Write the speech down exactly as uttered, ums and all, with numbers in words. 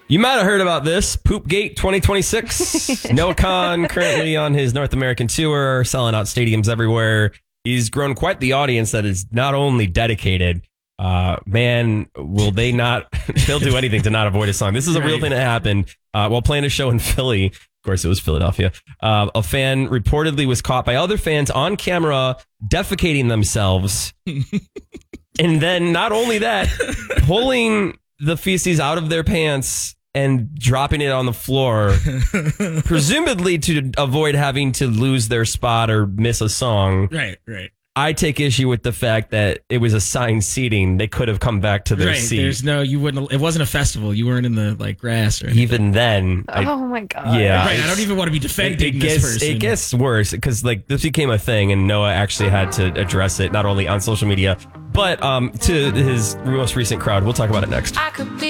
You might have heard about this. Poopgate twenty twenty-six. Noah Kahan currently on his North American tour, selling out stadiums everywhere. He's grown quite the audience that is not only dedicated, uh, man, will they not, they'll do anything to not avoid a song. This is a real thing that happened uh, while playing a show in Philly. Of course, it was Philadelphia. Uh, a fan reportedly was caught by other fans on camera defecating themselves. And then not only that, pulling the feces out of their pants and dropping it on the floor, presumably to avoid having to lose their spot or miss a song. Right, right. I take issue with the fact that it was assigned seating. They could have come back to their right, seat. There's no, you wouldn't, it wasn't a festival. You weren't in the like grass or anything. Even then. Oh I, my God. Yeah. Right, I don't even want to be defending it, it this gets, person. It gets worse because like this became a thing and Noah actually had to address it, not only on social media, but um, to his most recent crowd. We'll talk about it next. I could be